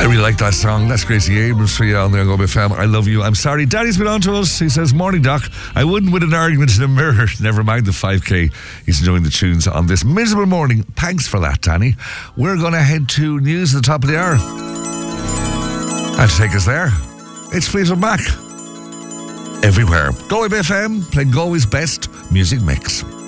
I really like that song. That's Gracie Abrams for you on there on Go FM. I love you. I'm sorry. Daddy's been on to us. He says, morning, Doc. I wouldn't win an argument in a mirror. Never mind the 5K. He's enjoying the tunes on this miserable morning. Thanks for that, Danny. We're going to head to news at the top of the hour. And to take us there, it's Fleetwood Mac. Everywhere. Go FM, playing Galway's best music mix.